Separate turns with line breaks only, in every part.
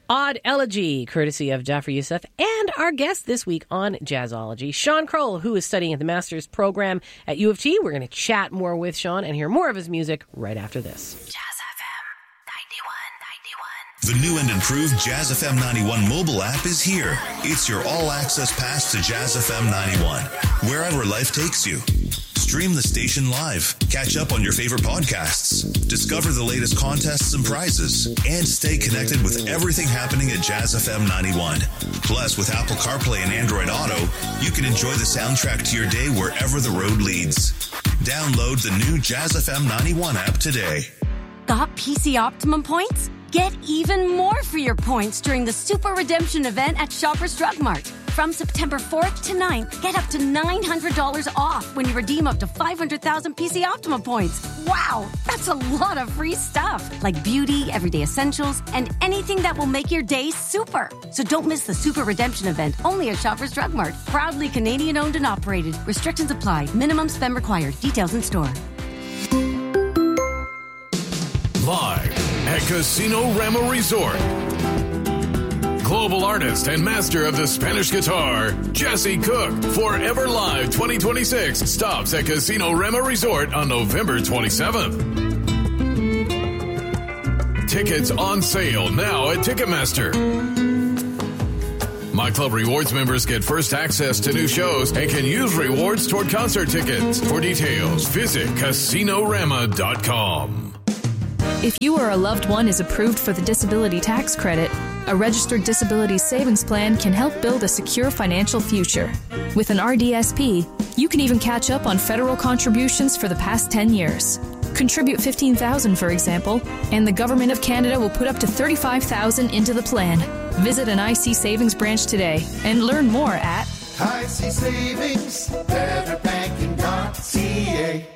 Odd Elegy, courtesy of Jafar Youssef, and our guest this week on Jazzology, Sean Kroll, who is studying at the Master's program at U of T. We're going to chat more with Sean and hear more of his music right after this.
Jazz FM 91.
The new and improved Jazz FM 91 mobile app is here. It's your all-access pass to Jazz FM 91, wherever life takes you. Stream the station live, catch up on your favorite podcasts, discover the latest contests and prizes, and stay connected with everything happening at Jazz FM 91. Plus, with Apple CarPlay and Android Auto, you can enjoy the soundtrack to your day wherever the road leads. Download the new Jazz FM 91 app today.
Got PC Optimum points? Get even more for your points during the Super Redemption event at Shoppers Drug Mart. From September 4th to 9th, get up to $900 off when you redeem up to 500,000 PC Optimum points. Wow, that's a lot of free stuff, like beauty, everyday essentials, and anything that will make your day super. So don't miss the Super Redemption event only at Shoppers Drug Mart. Proudly Canadian owned and operated. Restrictions apply. Minimum spend required. Details in store.
Live at Casino Rama Resort. Global artist and master of the Spanish guitar, Jesse Cook, Forever Live 2026 stops at Casino Rama Resort on November 27th. Tickets on sale now at Ticketmaster. My Club Rewards members get first access to new shows and can use rewards toward concert tickets. For details, visit CasinoRama.com.
If you or a loved one is approved for the disability tax credit, a registered disability savings plan can help build a secure financial future. With an RDSP, you can even catch up on federal contributions for the past 10 years. Contribute $15,000, for example, and the Government of Canada will put up to $35,000 into the plan. Visit an IC Savings branch today and learn more at
IC Savings, betterbanking.ca.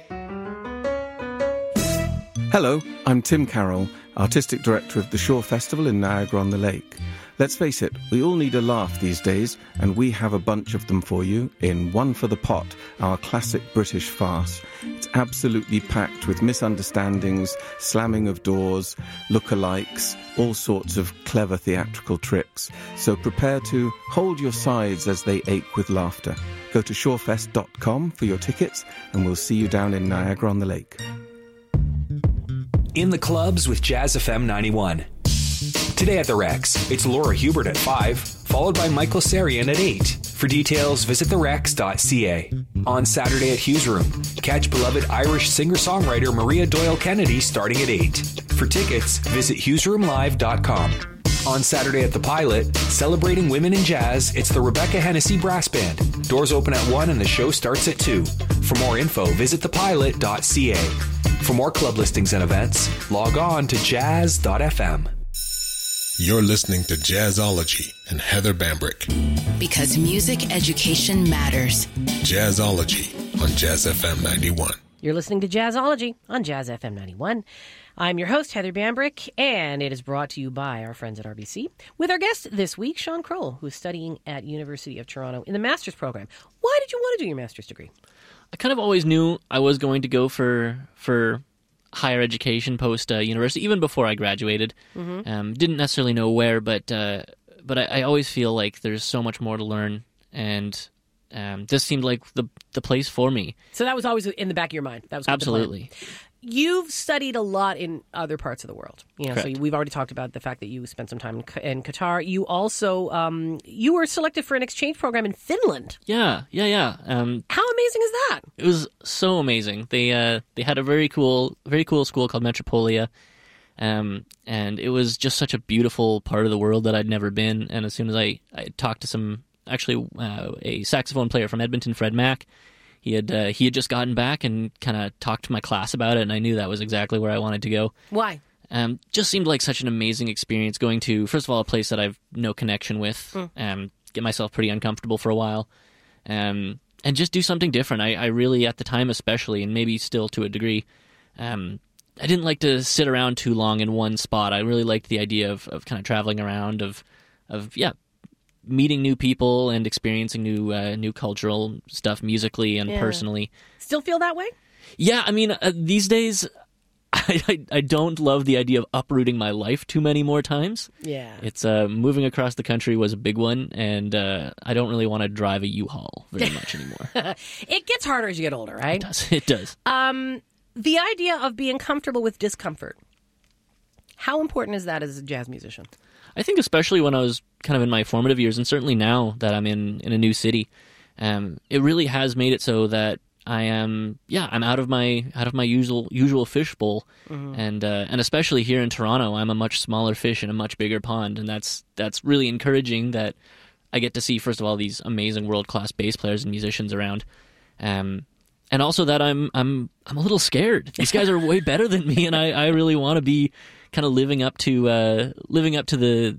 Hello, I'm Tim Carroll, Artistic Director of the Shore Festival in Niagara-on-the-Lake. Let's face it, we all need a laugh these days, and we have a bunch of them for you in One for the Pot, our classic British farce. It's absolutely packed with misunderstandings, slamming of doors, lookalikes, all sorts of clever theatrical tricks. So prepare to hold your sides as they ache with laughter. Go to shorefest.com for your tickets, and we'll see you down in Niagara-on-the-Lake.
In the clubs with Jazz FM 91. Today at the Rex, it's Laura Hubert at 5, followed by Michael Sarian at 8. For details, visit therex.ca. On Saturday at Hughes Room, catch beloved Irish singer-songwriter Maria Doyle Kennedy starting at 8. For tickets, visit hughesroomlive.com. On Saturday at the Pilot, celebrating women in jazz, it's the Rebecca Hennessy Brass Band. Doors open at 1 and the show starts at 2. For more info, visit thepilot.ca. For more club listings and events, log on to jazz.fm.
You're listening to Jazzology and Heather Bambrick.
Because music education matters.
Jazzology on Jazz FM 91.
You're listening to Jazzology on Jazz FM 91. I'm your host, Heather Bambrick, and it is brought to you by our friends at RBC, with our guest this week, Sean Kroll, who is studying at University of Toronto in the Master's program. Why did you want to do your Master's degree?
I kind of always knew I was going to go for higher education post-university, even before I graduated. Mm-hmm. Didn't necessarily know where, but I always feel like there's so much more to learn, and this seemed like the place for me.
So that was always in the back of your mind? That was
absolutely.
You've studied a lot in other parts of the world.
Correct.
So we've already talked about the fact that you spent some time in Qatar. You also you were selected for an exchange program in Finland.
Yeah. How
amazing is that?
It was so amazing. They had a very cool school called Metropolia, and it was just such a beautiful part of the world that I'd never been. And as soon as I talked to some, actually a saxophone player from Edmonton, Fred Mack. He had just gotten back and kind of talked to my class about it, and I knew that was exactly where I wanted to go.
Why?
Just seemed like such an amazing experience going to, first of all, a place that I've no connection with, get myself pretty uncomfortable for a while, and just do something different. I really, at the time especially, and maybe still to a degree, I didn't like to sit around too long in one spot. I really liked the idea of kind of traveling around, of meeting new people and experiencing new cultural stuff musically and personally.
Still feel that way?
Yeah, I mean, these days, I don't love the idea of uprooting my life too many more times.
Yeah.
It's moving across the country was a big one, and I don't really want to drive a U-Haul very much anymore.
It gets harder as you get older, right?
It does.
The idea of being comfortable with discomfort. How important is that as a jazz musician?
I think especially when I was kind of in my formative years, and certainly now that I'm in a new city, it really has made it so that I'm out of my usual fishbowl, and especially here in Toronto, I'm a much smaller fish in a much bigger pond, and that's really encouraging that I get to see, first of all, these amazing world-class bass players and musicians around, and also that I'm a little scared. These guys are way better than me, and I really want to be kind of living up to the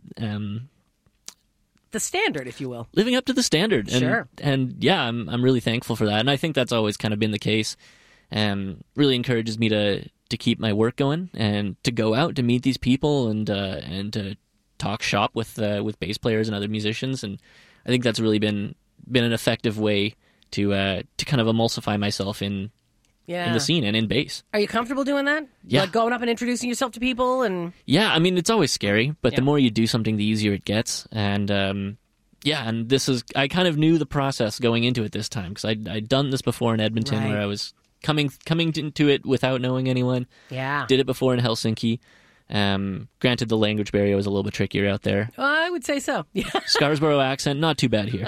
standard, if you will.
Living up to the standard. And,
sure.
And yeah, I'm really thankful for that. And I think that's always kind of been the case. Really encourages me to keep my work going and to go out to meet these people and to talk shop with bass players and other musicians. And I think that's really been an effective way to kind of emulsify myself in the scene and in bass.
Are you comfortable doing that?
Yeah.
Like going up and introducing yourself to people? And
yeah, I mean, it's always scary, but the more you do something, the easier it gets. And and I kind of knew the process going into it this time, because I'd done this before in Edmonton, where I was coming into it without knowing anyone.
Yeah.
Did it before in Helsinki. Granted, the language barrier was a little bit trickier out there.
I would say so. Yeah.
Scarborough accent, not too bad here.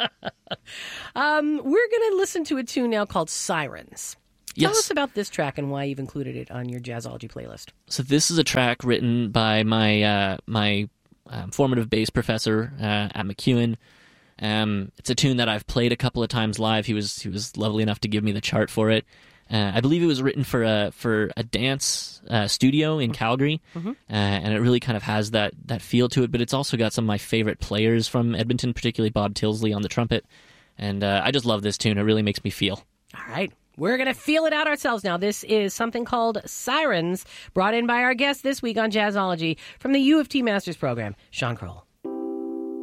We're going to listen to a tune now called Sirens.
Yes.
Tell us about this track and why you've included it on your Jazzology playlist.
So this is a track written by my formative bass professor at MacEwan. It's a tune that I've played a couple of times live. He was lovely enough to give me the chart for it. I believe it was written for a dance studio in Calgary, and it really kind of has that feel to it. But it's also got some of my favorite players from Edmonton, particularly Bob Tilsley on the trumpet. And I just love this tune. It really makes me feel.
All right. We're going to feel it out ourselves now. This is something called Sirens, brought in by our guest this week on Jazzology from the U of T Masters program, Sean Kroll.